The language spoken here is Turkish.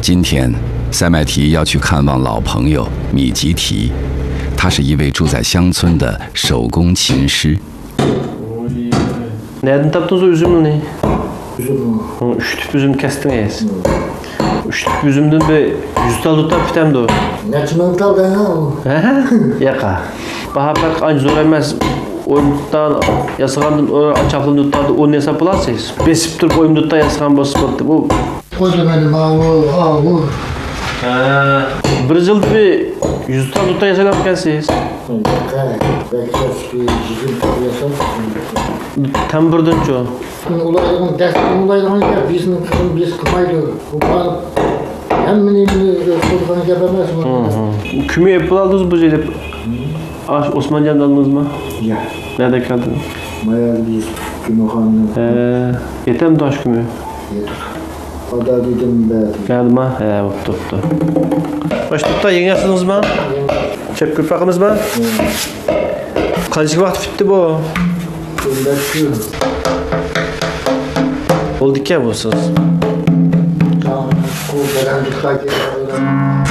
今天，塞麦提要去看望老朋友米吉提，他是一位住在乡村的手工琴师。 Nereden taptınız o üzümünü? Üzüm. Üşütüp üzüm kestiniz. Üşütüp üzümden bir 100 tal tutar bitemdi o. Ne çimen kaldı ha o? Yaka. Baha pek anca zor emez. Oyunduktan yasağandın açaklığını tutardı. O ne hesap olarsınız? Besip durup oyunduktan yasağan basıp bu. Koydu benim ağır. Bir yıl bir 100 tal tutar yasağan mıkansınız? Belki bir bizim yaşam. Tam birden çoğu. Ulayların dersinin ulayların ya bizim kızım biz kımaydı. Ulan hem beni çocuklarını yapamaz mı? Küme yapıp aldınız bu şeyle. Osman Can'da aldınız mı? Ya. Nerede kaldınız? Mayal bir kümehanlı. Yeter mi taş küme? Yeter. O da dedim ben. Geldi mi? Tuttu. Başlıkta yeni yaptınız mı? Çep kırpakınız mı? Kaçık vakit bitti bu? Ulaşıyor. Oldu ki ya bu söz. Tamam. O beğendik.